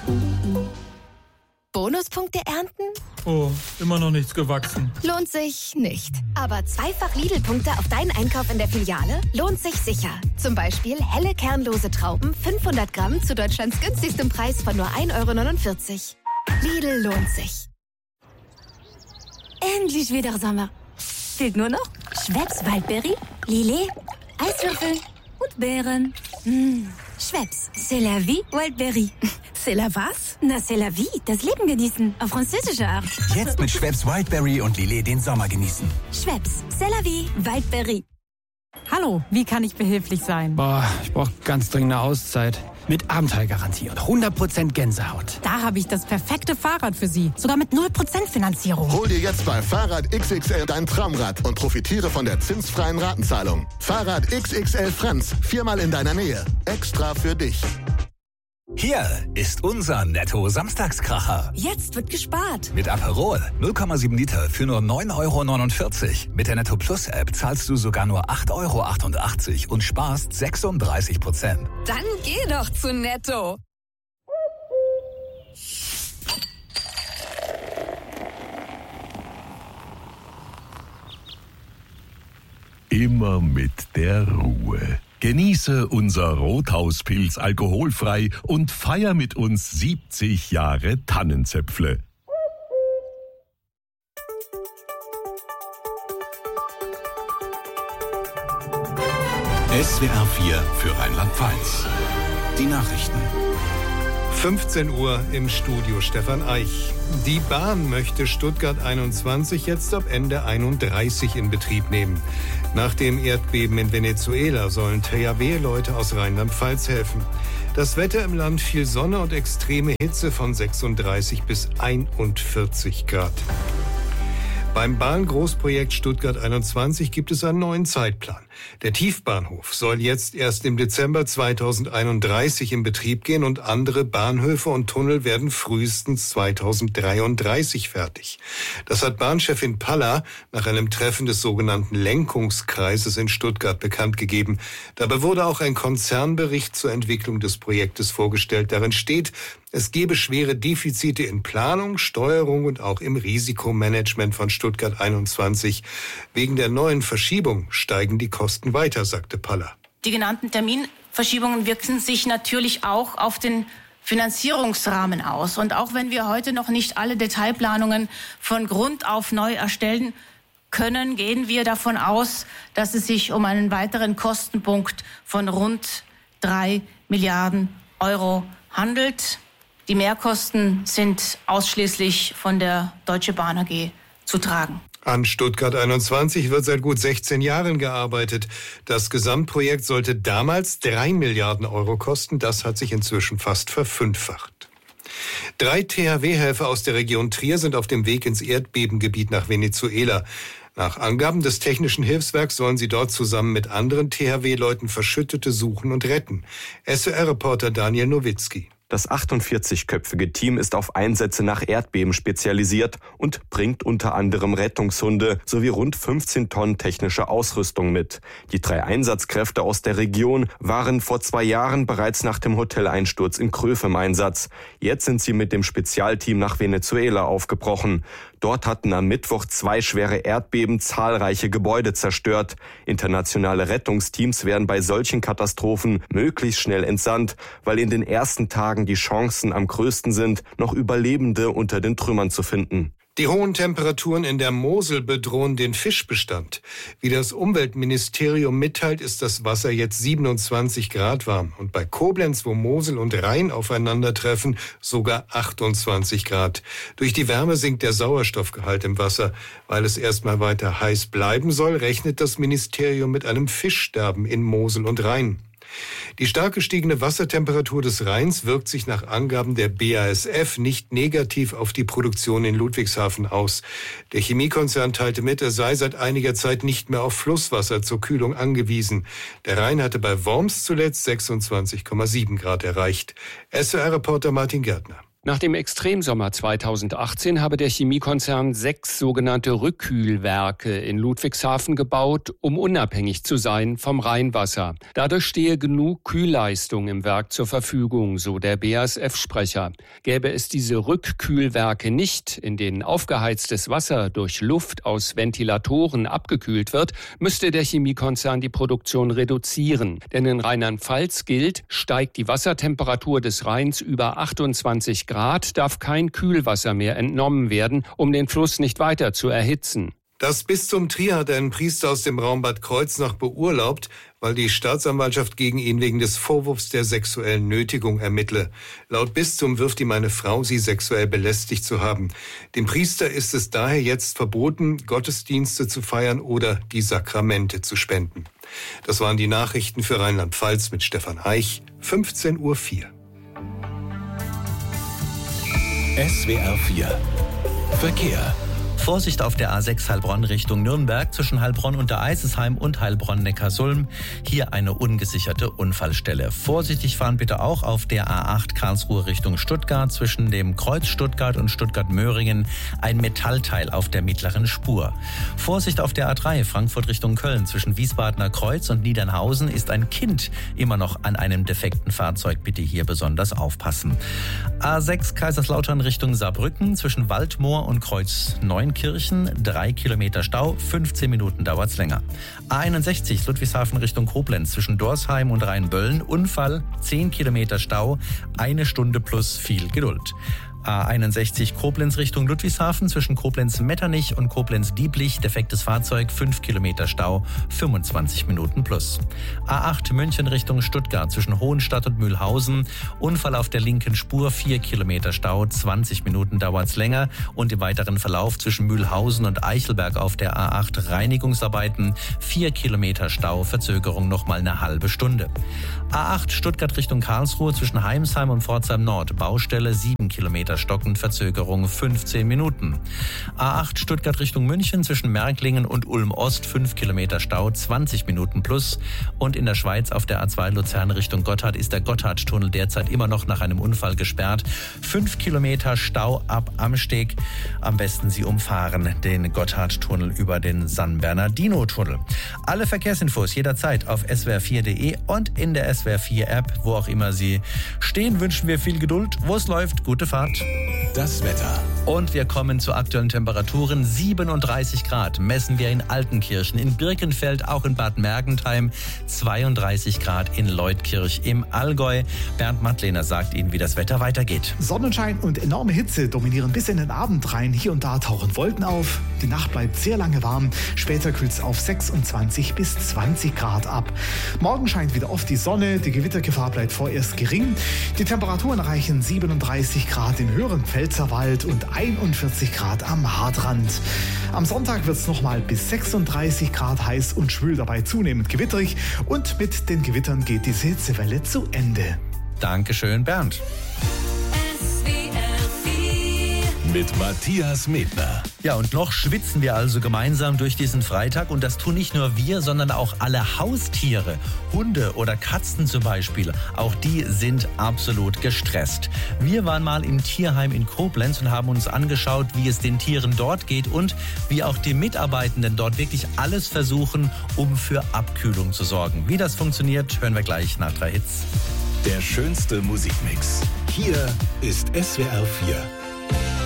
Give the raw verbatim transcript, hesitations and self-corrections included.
Bonuspunkte ernten? Oh, immer noch nichts gewachsen. Lohnt sich nicht. Aber zweifach Lidl-Punkte auf deinen Einkauf in der Filiale lohnt sich sicher. Zum Beispiel helle kernlose Trauben, fünfhundert Gramm zu Deutschlands günstigstem Preis von nur ein Euro neunundvierzig. Lidl lohnt sich. Endlich wieder Sommer. Fehlt nur noch Schweppes Waldbeere, Lillet, Eiswürfel und Beeren. Mmh. Schweppes, c'est la vie, Wildberry. C'est la was? Na, c'est la vie, das Leben genießen, auf französische Art. Jetzt mit Schweppes Wildberry und Lillet den Sommer genießen. Schweppes, c'est la vie, Wildberry. Hallo, wie kann ich behilflich sein? Boah, ich brauche ganz dringend eine Auszeit. Mit Abenteuergarantie und hundert Prozent Gänsehaut. Da habe ich das perfekte Fahrrad für Sie. Sogar mit null Prozent Finanzierung. Hol dir jetzt bei Fahrrad X X L dein Traumrad und profitiere von der zinsfreien Ratenzahlung. Fahrrad X X L Franz, viermal in deiner Nähe. Extra für dich. Hier ist unser Netto-Samstagskracher. Jetzt wird gespart. Mit Aperol null Komma sieben Liter für nur neun Euro neunundvierzig. Mit der Netto Plus App zahlst du sogar nur acht Euro achtundachtzig und sparst sechsunddreißig Prozent. Dann geh doch zu Netto. Immer mit der Ruhe. Genieße unser Rothauspilz alkoholfrei und feier mit uns siebzig Jahre Tannenzäpfle. S W R vier für Rheinland-Pfalz. Die Nachrichten. fünfzehn Uhr im Studio Stefan Eich. Die Bahn möchte Stuttgart einundzwanzig jetzt ab Ende einunddreißig in Betrieb nehmen. Nach dem Erdbeben in Venezuela sollen T H W-Leute aus Rheinland-Pfalz helfen. Das Wetter im Land: viel Sonne und extreme Hitze von sechsunddreißig bis einundvierzig Grad. Beim Bahngroßprojekt Stuttgart einundzwanzig gibt es einen neuen Zeitplan. Der Tiefbahnhof soll jetzt erst im Dezember zweitausendeinunddreißig in Betrieb gehen und andere Bahnhöfe und Tunnel werden frühestens zweitausenddreiunddreißig fertig. Das hat Bahnchefin Palla nach einem Treffen des sogenannten Lenkungskreises in Stuttgart bekannt gegeben. Dabei wurde auch ein Konzernbericht zur Entwicklung des Projektes vorgestellt. Darin steht, es gebe schwere Defizite in Planung, Steuerung und auch im Risikomanagement von Stuttgart einundzwanzig. Wegen der neuen Verschiebung steigen die Kosten weiter, sagte Palla. Die genannten Terminverschiebungen wirken sich natürlich auch auf den Finanzierungsrahmen aus. Und auch wenn wir heute noch nicht alle Detailplanungen von Grund auf neu erstellen können, gehen wir davon aus, dass es sich um einen weiteren Kostenpunkt von rund drei Milliarden Euro handelt. Die Mehrkosten sind ausschließlich von der Deutsche Bahn A G zu tragen. An Stuttgart einundzwanzig wird seit gut sechzehn Jahren gearbeitet. Das Gesamtprojekt sollte damals drei Milliarden Euro kosten. Das hat sich inzwischen fast verfünffacht. Drei T H W-Helfer aus der Region Trier sind auf dem Weg ins Erdbebengebiet nach Venezuela. Nach Angaben des Technischen Hilfswerks sollen sie dort zusammen mit anderen T H W-Leuten Verschüttete suchen und retten. S W R-Reporter Daniel Nowitzki. Das achtundvierzigköpfige Team ist auf Einsätze nach Erdbeben spezialisiert und bringt unter anderem Rettungshunde sowie rund fünfzehn Tonnen technische Ausrüstung mit. Die drei Einsatzkräfte aus der Region waren vor zwei Jahren bereits nach dem Hoteleinsturz in Kröv im Einsatz. Jetzt sind sie mit dem Spezialteam nach Venezuela aufgebrochen. Dort hatten am Mittwoch zwei schwere Erdbeben zahlreiche Gebäude zerstört. Internationale Rettungsteams werden bei solchen Katastrophen möglichst schnell entsandt, weil in den ersten Tagen die Chancen am größten sind, noch Überlebende unter den Trümmern zu finden. Die hohen Temperaturen in der Mosel bedrohen den Fischbestand. Wie das Umweltministerium mitteilt, ist das Wasser jetzt siebenundzwanzig Grad warm. Und bei Koblenz, wo Mosel und Rhein aufeinandertreffen, sogar achtundzwanzig Grad. Durch die Wärme sinkt der Sauerstoffgehalt im Wasser. Weil es erstmal weiter heiß bleiben soll, rechnet das Ministerium mit einem Fischsterben in Mosel und Rhein. Die stark gestiegene Wassertemperatur des Rheins wirkt sich nach Angaben der B A S F nicht negativ auf die Produktion in Ludwigshafen aus. Der Chemiekonzern teilte mit, er sei seit einiger Zeit nicht mehr auf Flusswasser zur Kühlung angewiesen. Der Rhein hatte bei Worms zuletzt sechsundzwanzig Komma sieben Grad erreicht. S W R-Reporter Martin Gärtner. Nach dem Extremsommer zweitausendachtzehn habe der Chemiekonzern sechs sogenannte Rückkühlwerke in Ludwigshafen gebaut, um unabhängig zu sein vom Rheinwasser. Dadurch stehe genug Kühlleistung im Werk zur Verfügung, so der B A S F-Sprecher. Gäbe es diese Rückkühlwerke nicht, in denen aufgeheiztes Wasser durch Luft aus Ventilatoren abgekühlt wird, müsste der Chemiekonzern die Produktion reduzieren. Denn in Rheinland-Pfalz gilt, steigt die Wassertemperatur des Rheins über achtundzwanzig Grad, darf kein Kühlwasser mehr entnommen werden, um den Fluss nicht weiter zu erhitzen. Das Bistum Trier hat einen Priester aus dem Raum Bad Kreuznach beurlaubt, weil die Staatsanwaltschaft gegen ihn wegen des Vorwurfs der sexuellen Nötigung ermittle. Laut Bistum wirft ihm eine Frau, sie sexuell belästigt zu haben. Dem Priester ist es daher jetzt verboten, Gottesdienste zu feiern oder die Sakramente zu spenden. Das waren die Nachrichten für Rheinland-Pfalz mit Stefan Heich, fünfzehn Uhr vier. S W R vier Verkehr. Vorsicht auf der A sechs Heilbronn Richtung Nürnberg zwischen Heilbronn unter Eisesheim und Heilbronn-Neckarsulm. Hier eine ungesicherte Unfallstelle. Vorsichtig fahren bitte auch auf der A acht Karlsruhe Richtung Stuttgart zwischen dem Kreuz Stuttgart und Stuttgart-Möhringen. Ein Metallteil auf der mittleren Spur. Vorsicht auf der A drei Frankfurt Richtung Köln zwischen Wiesbadener Kreuz und Niedernhausen ist ein Kind immer noch an einem defekten Fahrzeug. Bitte hier besonders aufpassen. A sechs Kaiserslautern Richtung Saarbrücken zwischen Waldmoor und Kreuz neun Kirchen, drei Kilometer Stau, fünfzehn Minuten dauert's länger. A einundsechzig Ludwigshafen Richtung Koblenz zwischen Dorsheim und Rheinböllen, Unfall, zehn Kilometer Stau, eine Stunde plus viel Geduld. A einundsechzig Koblenz Richtung Ludwigshafen zwischen Koblenz-Metternich und Koblenz-Dieblich, defektes Fahrzeug, fünf Kilometer Stau, fünfundzwanzig Minuten plus. A acht München Richtung Stuttgart zwischen Hohenstadt und Mühlhausen, Unfall auf der linken Spur, vier Kilometer Stau, zwanzig Minuten dauert's länger und im weiteren Verlauf zwischen Mühlhausen und Eichelberg auf der A acht Reinigungsarbeiten, vier Kilometer Stau, Verzögerung nochmal eine halbe Stunde. A acht Stuttgart Richtung Karlsruhe zwischen Heimsheim und Pforzheim Nord, Baustelle sieben Kilometer stockend, Verzögerung fünfzehn Minuten. A acht Stuttgart Richtung München zwischen Märklingen und Ulm Ost, fünf Kilometer Stau, zwanzig Minuten plus. Und in der Schweiz auf der A zwei Luzern Richtung Gotthard ist der Gotthardtunnel derzeit immer noch nach einem Unfall gesperrt. fünf Kilometer Stau ab Amsteg. Am besten Sie umfahren den Gotthardtunnel über den San Bernardino-Tunnel. Alle Verkehrsinfos jederzeit auf S W R vier Punkt de und in der S W R vier App, wo auch immer Sie stehen, wünschen wir viel Geduld. Wo es läuft, gute Fahrt. Das Wetter. Und wir kommen zu aktuellen Temperaturen. siebenunddreißig Grad messen wir in Altenkirchen, in Birkenfeld, auch in Bad Mergentheim. zweiunddreißig Grad in Leutkirch im Allgäu. Bernd Mattlehner sagt Ihnen, wie das Wetter weitergeht. Sonnenschein und enorme Hitze dominieren bis in den Abend rein. Hier und da tauchen Wolken auf. Die Nacht bleibt sehr lange warm. Später kühlt es auf sechsundzwanzig bis zwanzig Grad ab. Morgen scheint wieder oft die Sonne. Die Gewittergefahr bleibt vorerst gering. Die Temperaturen erreichen siebenunddreißig Grad im höheren Pfälzerwald und einundvierzig Grad am Haardrand. Am Sonntag wird es nochmal bis sechsunddreißig Grad heiß und schwül, dabei zunehmend gewitterig. Und mit den Gewittern geht diese Hitzewelle zu Ende. Dankeschön, Bernd. Mit Matthias Medner. Ja, und noch schwitzen wir also gemeinsam durch diesen Freitag. Und das tun nicht nur wir, sondern auch alle Haustiere. Hunde oder Katzen zum Beispiel. Auch die sind absolut gestresst. Wir waren mal im Tierheim in Koblenz und haben uns angeschaut, wie es den Tieren dort geht und wie auch die Mitarbeitenden dort wirklich alles versuchen, um für Abkühlung zu sorgen. Wie das funktioniert, hören wir gleich nach drei Hits. Der schönste Musikmix. Hier ist S W R vier.